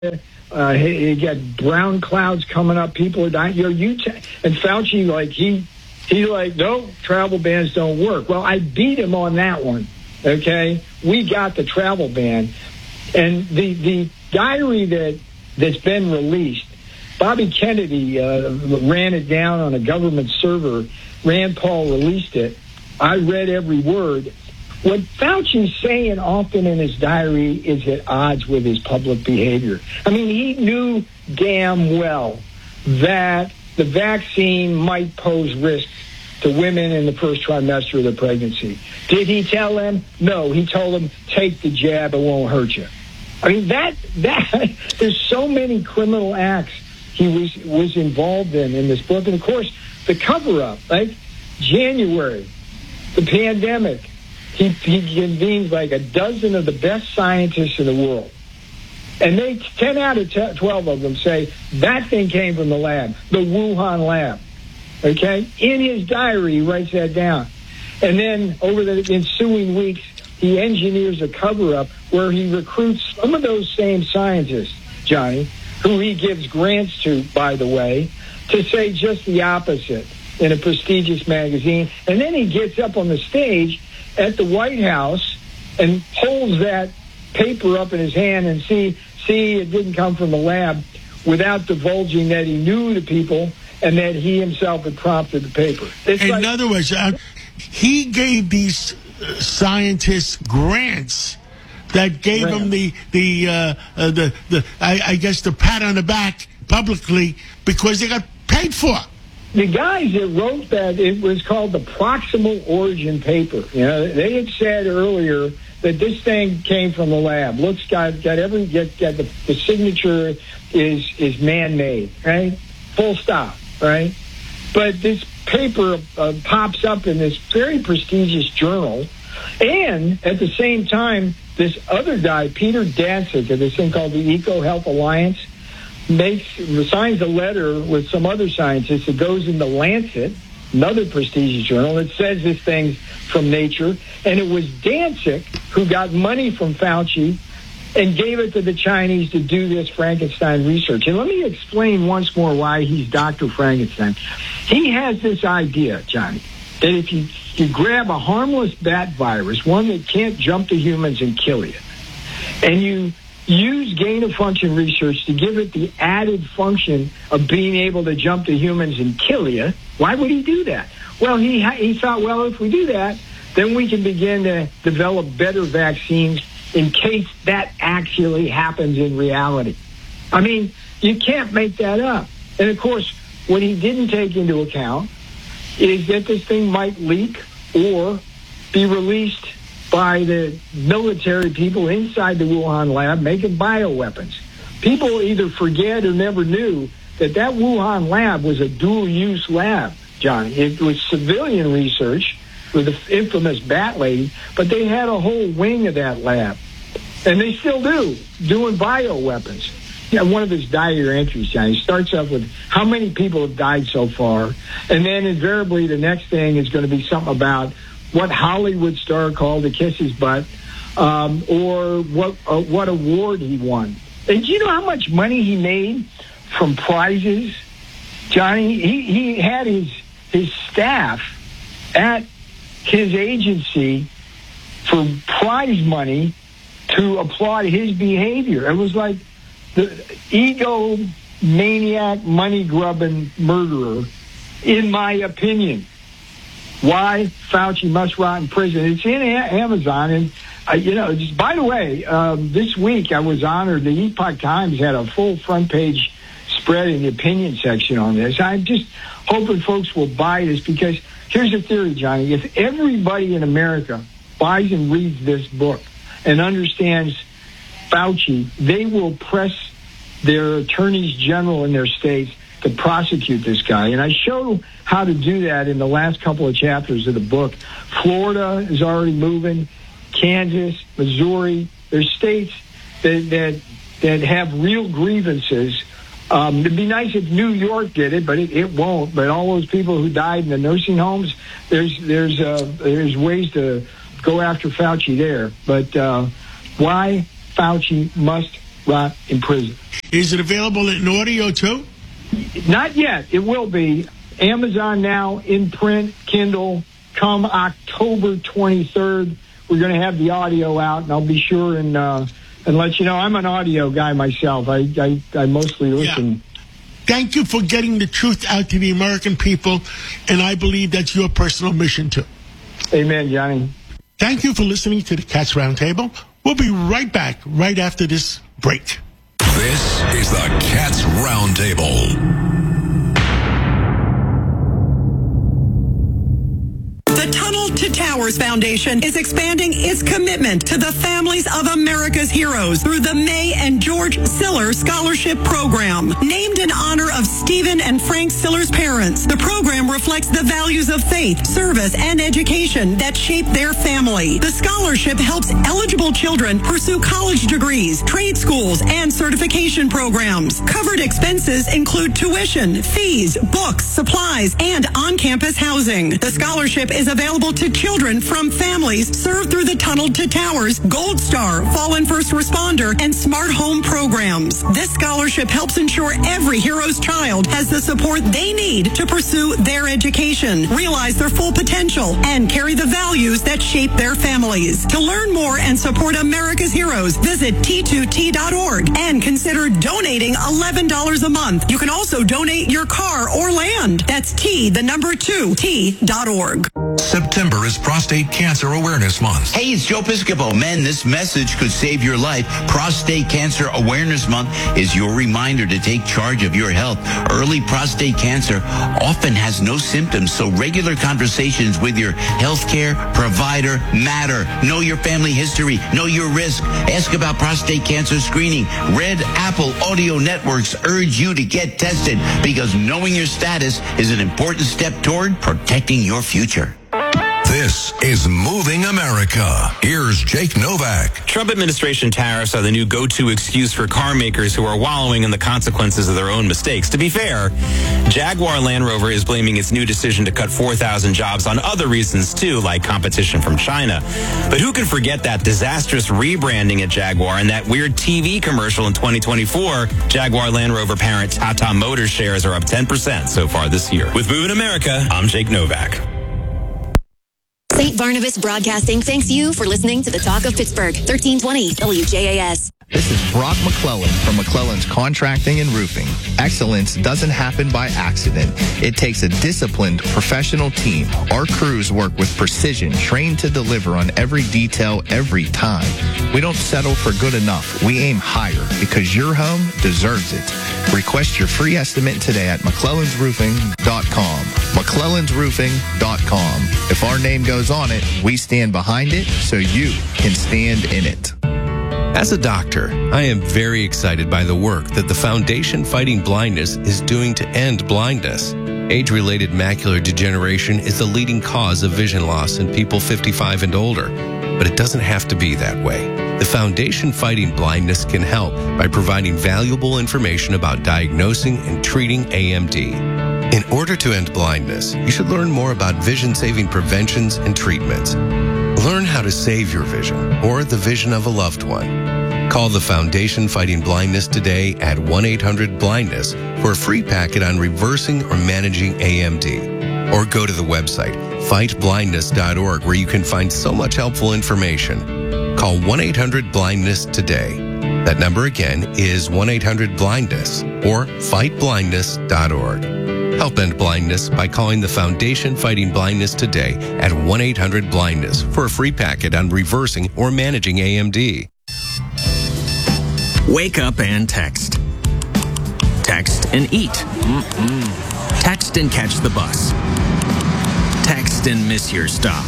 You got brown clouds coming up. People are dying. And Fauci, no, travel bans don't work. Well, I beat him on that one. Okay, we got the travel ban, and the diary that's been released. Bobby Kennedy ran it down on a government server. Rand Paul released it. I read every word. What Fauci's saying often in his diary is at odds with his public behavior. I mean, he knew damn well that the vaccine might pose risks to women in the first trimester of the pregnancy. Did he tell them? No, he told them, take the jab, it won't hurt you. I mean, that there's so many criminal acts he was involved in this book. And, of course, the cover-up, like January, the pandemic, he convenes like a dozen of the best scientists in the world. And 10 out of 12 of them say that thing came from the lab, the Wuhan lab. Okay? In his diary, he writes that down. And then over the ensuing weeks, he engineers a cover-up where he recruits some of those same scientists, Johnny, who he gives grants to, by the way, to say just the opposite in a prestigious magazine. And then he gets up on the stage at the White House and holds that paper up in his hand and see, it didn't come from the lab, without divulging that he knew the people and that he himself had prompted the paper. In other words, he gave these scientists grants that gave him the pat on the back publicly because they got paid for. The guys that wrote that, it was called the Proximal Origin paper. You know, they had said earlier that this thing came from the lab. Looks got the signature is man-made, right? Full stop, right? But this paper pops up in this very prestigious journal, and at the same time, this other guy, Peter Daszak, of this thing called the EcoHealth Alliance, signs a letter with some other scientists that goes in the Lancet, another prestigious journal, that says this thing's from Nature. And it was Daszak who got money from Fauci and gave it to the Chinese to do this Frankenstein research. And let me explain once more why he's Dr. Frankenstein. He has this idea, Johnny, that if you grab a harmless bat virus, one that can't jump to humans and kill you, and you use gain-of-function research to give it the added function of being able to jump to humans and kill you, why would he do that? Well, he thought, well, if we do that, then we can begin to develop better vaccines in case that actually happens in reality. I mean, you can't make that up. And, of course, what he didn't take into account is that this thing might leak or be released by the military people inside the Wuhan lab making bioweapons. People either forget or never knew that Wuhan lab was a dual-use lab, Johnny. It was civilian research with the infamous Bat Lady, but they had a whole wing of that lab. And they still do, doing bioweapons. Yeah, one of his diary entries, Johnny, starts off with how many people have died so far, and then invariably the next thing is going to be something about what Hollywood star called to kiss his butt, or what award he won. And do you know how much money he made from prizes, Johnny? He had his staff at his agency for prize money to applaud his behavior. It was like the egomaniac, money-grubbing murderer, in my opinion. Why Fauci must rot in prison. It's in Amazon. And, just, by the way, this week I was honored. The Epoch Times had a full front page spread in the opinion section on this. I'm just hoping folks will buy this because here's the theory, Johnny. If everybody in America buys and reads this book and understands Fauci, they will press their attorneys general in their states to prosecute this guy. And I show how to do that in the last couple of chapters of the book. Florida is already moving, Kansas, Missouri. There's states that have real grievances. It'd be nice if New York did it, but it won't. But all those people who died in the nursing homes, there's ways to go after Fauci there. But why Fauci must rot in prison. Is it available in audio too? Not yet. It will be. Amazon now, in print, Kindle. Come October 23rd, we're going to have the audio out, and I'll be sure and let you know. I'm an audio guy myself. I mostly listen. Yeah. Thank you for getting the truth out to the American people, and I believe that's your personal mission too. Amen, Johnny. Thank you for listening to the Cats Roundtable. We'll be right back right after this break. This is the Cats Roundtable. The Tunnel to Towers Foundation is expanding its commitment to the families of America's heroes through the May and George Siller Scholarship Program. Named in honor of Stephen and Frank Siller's parents, the program reflects the values of faith, service, and education that shape their family. The scholarship helps eligible children pursue college degrees, trade schools, and certification programs. Covered expenses include tuition, fees, books, supplies, and on-campus housing. The scholarship is available to children from families served through the Tunnel to Towers, Gold Star, Fallen First Responder, and Smart Home programs. This scholarship helps ensure every hero's child has the support they need to pursue their education, realize their full potential, and carry the values that shape their families. To learn more and support America's heroes, visit T2T.org and consider donating $11 a month. You can also donate your car or land. That's T2T.org. September is Prostate Cancer Awareness Month. Hey, it's Joe Piscopo. Men, this message could save your life. Prostate Cancer Awareness Month is your reminder to take charge of your health. Early prostate cancer often has no symptoms, so regular conversations with your healthcare provider matter. Know your family history. Know your risk. Ask about prostate cancer screening. Red Apple Audio Networks urge you to get tested because knowing your status is an important step toward protecting your future. This is Moving America. Here's Jake Novak. Trump administration tariffs are the new go-to excuse for car makers who are wallowing in the consequences of their own mistakes. To be fair, Jaguar Land Rover is blaming its new decision to cut 4,000 jobs on other reasons too, like competition from China. But who can forget that disastrous rebranding at Jaguar and that weird TV commercial in 2024? Jaguar Land Rover parent Tata Motors shares are up 10% so far this year. With Moving America, I'm Jake Novak. St. Barnabas Broadcasting thanks you for listening to the Talk of Pittsburgh, 1320 WJAS. This is Brock McClellan from McClellan's Contracting and Roofing. Excellence doesn't happen by accident. It takes a disciplined, professional team. Our crews work with precision, trained to deliver on every detail every time. We don't settle for good enough. We aim higher because your home deserves it. Request your free estimate today at McClellan'sRoofing.com. McClellan'sRoofing.com. If our name goes on it, we stand behind it so you can stand in it. As a doctor, I am very excited by the work that the Foundation Fighting Blindness is doing to end blindness. Age-related macular degeneration is the leading cause of vision loss in people 55 and older, but it doesn't have to be that way. The Foundation Fighting Blindness can help by providing valuable information about diagnosing and treating AMD. In order to end blindness, you should learn more about vision-saving preventions and treatments. Learn how to save your vision or the vision of a loved one. Call the Foundation Fighting Blindness today at 1-800-BLINDNESS for a free packet on reversing or managing AMD. Or go to the website, fightblindness.org, where you can find so much helpful information. Call 1-800-BLINDNESS today. That number again is 1-800-BLINDNESS or fightblindness.org. Help end blindness by calling the Foundation Fighting Blindness today at 1-800-BLINDNESS for a free packet on reversing or managing AMD. Wake up and text. Text and eat. Text and catch the bus. Text and miss your stop.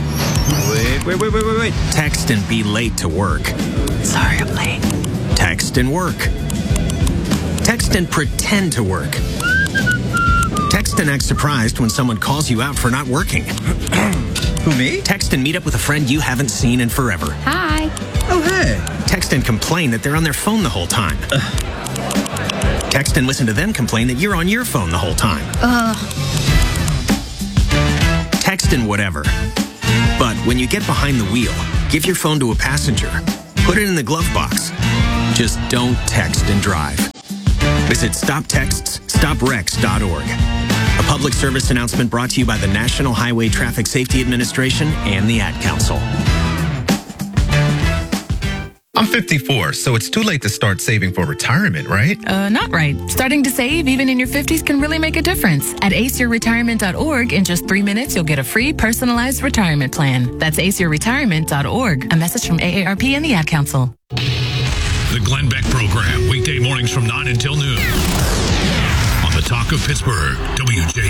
Wait. Text and be late to work. Sorry, I'm late. Text and work. Text and pretend to work. Text and act surprised when someone calls you out for not working. Who, me? Text and meet up with a friend you haven't seen in forever. Hi. Oh, hey. Text and complain that they're on their phone the whole time. Text and listen to them complain that you're on your phone the whole time. Text and whatever. But when you get behind the wheel, give your phone to a passenger. Put it in the glove box. Just don't text and drive. Visit StopTextsStopWrecks.org. A public service announcement brought to you by the National Highway Traffic Safety Administration and the Ad Council. I'm 54, so it's too late to start saving for retirement, right? Not right. Starting to save even in your 50s can really make a difference. At aceyourretirement.org, in just 3 minutes, you'll get a free personalized retirement plan. That's aceyourretirement.org. A message from AARP and the Ad Council. The Glenn Beck Program, weekday mornings from 9 until noon. On the Talk of Pittsburgh, WJR.